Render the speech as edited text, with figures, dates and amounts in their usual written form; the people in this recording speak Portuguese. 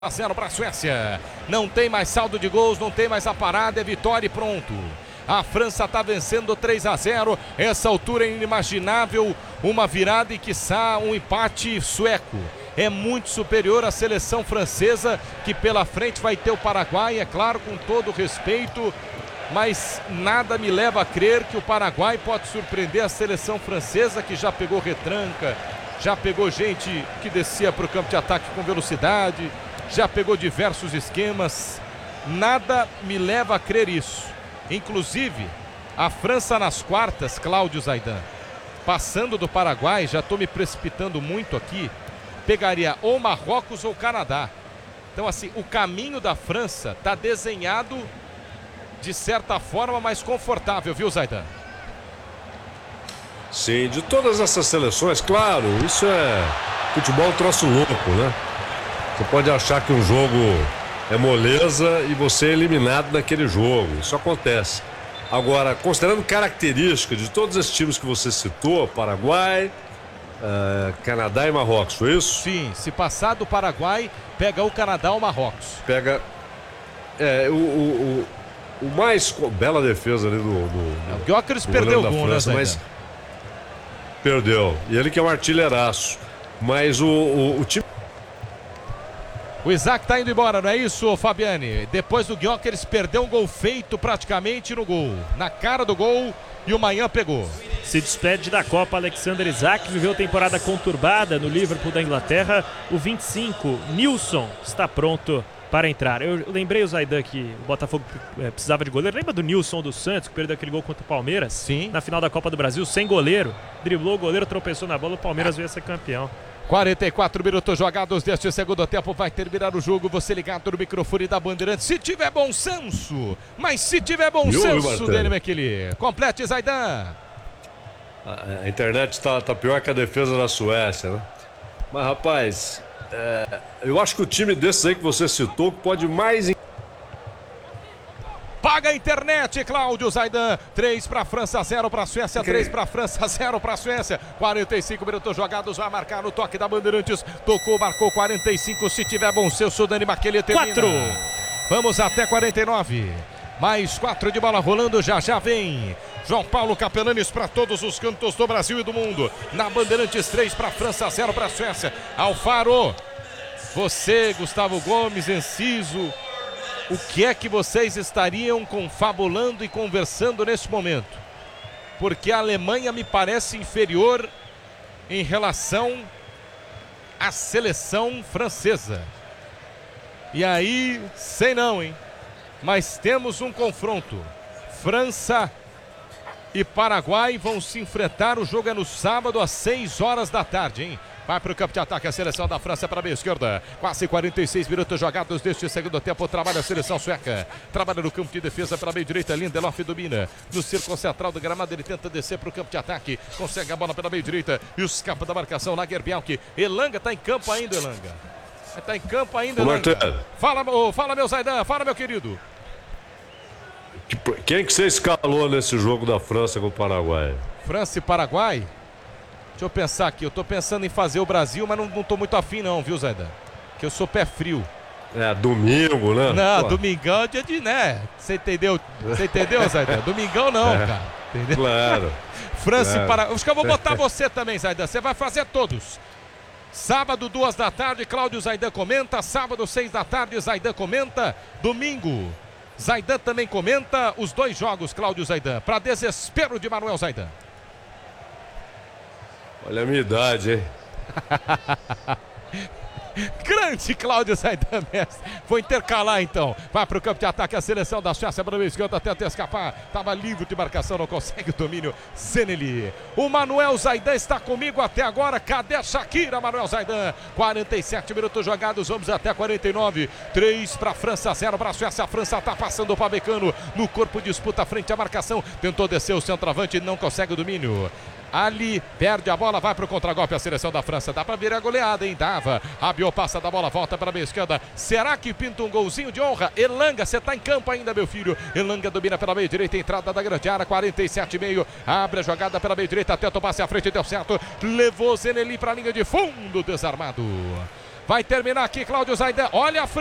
0 para a Suécia. Não tem mais saldo de gols, não tem mais a parada, é vitória e pronto. A França está vencendo 3-0. Essa altura é inimaginável uma virada e quiçá um empate sueco. É muito superior à seleção francesa, que pela frente vai ter o Paraguai, é claro, com todo o respeito, mas nada me leva a crer que o Paraguai pode surpreender a seleção francesa, que já pegou retranca, já pegou gente que descia para o campo de ataque com velocidade, já pegou diversos esquemas. Nada me leva a crer isso. Inclusive, a França nas quartas, Cláudio Zaidan, passando do Paraguai, já estou me precipitando muito aqui, pegaria ou Marrocos ou Canadá. Então, assim, o caminho da França está desenhado de certa forma mais confortável, viu, Zaidan? Sim, de todas essas seleções, claro, isso é futebol um troço louco, né? Você pode achar que um jogo é moleza e você é eliminado naquele jogo, isso acontece. Agora, considerando características de todos esses times que você citou, Paraguai, Canadá e Marrocos, foi isso? Sim, se passar do Paraguai, pega o Canadá ou o Marrocos. Pega o mais... Bela defesa ali do o Gyökeres perdeu o gol, França, né, mas perdeu. E ele que é um artilheiraço. Mas o time... O Isaac tá indo embora, não é isso, Fabiane? Depois do Gyökeres perdeu um gol feito praticamente no gol. Na cara do gol, e o Maignan pegou. Se despede da Copa Alexander Isaac, viveu temporada conturbada no Liverpool da Inglaterra. O 25, Nilson, está pronto para entrar. Eu lembrei o Zaidan que o Botafogo precisava de goleiro. Lembra do Nilson do Santos, que perdeu aquele gol contra o Palmeiras? Sim. Na final da Copa do Brasil, sem goleiro. Driblou o goleiro, tropeçou na bola, o Palmeiras veio a ser campeão. 44 minutos jogados deste segundo tempo, vai terminar o jogo, você ligado no microfone da Bandeirantes, se tiver bom senso, mas se tiver bom senso, Dani McKinley. Complete, Zaidan. A internet tá pior que a defesa da Suécia, né? Mas, rapaz, eu acho que o time desses aí que você citou pode mais... Paga a internet, Cláudio Zaidan. 3 para a França, 0 para a Suécia. 3 para a França, 0 para a Suécia. 45 minutos jogados, vai marcar no toque da Bandeirantes. Tocou, marcou 45. Se tiver bom senso, Dani McKinley termina. 4. Vamos até 49. Mais 4 de bola rolando, já vem. João Paulo Capelanes para todos os cantos do Brasil e do mundo. Na Bandeirantes, 3 para a França, 0 para a Suécia. Alfaro, você, Gustavo Gomes, Enciso, o que é que vocês estariam confabulando e conversando nesse momento? Porque a Alemanha me parece inferior em relação à seleção francesa. E aí, sei não, hein? Mas temos um confronto. França e Paraguai vão se enfrentar. O jogo é no sábado às 6 horas da tarde, hein? Vai para o campo de ataque a seleção da França para a meia esquerda. Quase 46 minutos jogados deste segundo tempo. Trabalha a seleção sueca. Trabalha no campo de defesa pela meia direita. Lindelof domina. No círculo central do gramado ele tenta descer para o campo de ataque. Consegue a bola pela meia direita. E escapa da marcação. Lagerbielke. Elanga está em campo ainda, Elanga. Está em campo ainda, Elanga. Fala, meu Zaidan. Fala, meu querido. Quem que você escalou nesse jogo da França com o Paraguai? França e Paraguai? Deixa eu pensar aqui, eu tô pensando em fazer o Brasil, mas não tô muito afim não, viu, Zaidan? Que eu sou pé frio. Domingo, né? Não, domingão é dia de, né? Você entendeu? Você entendeu, Zaidan? Domingão não, cara. Entendeu? Claro. França e Paraguai. Acho que eu vou botar você também, Zaidan. Você vai fazer todos. Sábado, 2 da tarde, Cláudio Zaidan comenta. Sábado, 6 da tarde, Zaidan comenta. Domingo, Zaidan também comenta os 2 jogos, Cláudio Zaidan. Para desespero de Manuel Zaidan. Olha a minha idade, hein? Grande Cláudio Zaidan mestre. Vou intercalar então. Vai para o campo de ataque a seleção da Suécia. Para o esquerda, tenta escapar. Estava livre de marcação, não consegue o domínio. Zeneli. O Manuel Zaidan está comigo até agora. Cadê a Shakira, Manuel Zaidan? 47 minutos jogados. Vamos até 49. 3 para a França, 0 para a Suécia. A França está passando o Pamecano no corpo, disputa frente à marcação. Tentou descer o centroavante, não consegue o domínio. Ali perde a bola, vai para o contragolpe a seleção da França. Dá para virar a goleada, hein? Dava. Rabiot passa da bola, volta para a meia esquerda. Será que pinta um golzinho de honra? Elanga, você está em campo ainda, meu filho. Elanga domina pela meia direita, entrada da grande área, 47,5. Abre a jogada pela meia direita, tenta o passe à frente, deu certo. Levou Zeneli para a linha de fundo, desarmado. Vai terminar aqui, Cláudio Zaidan. Olha a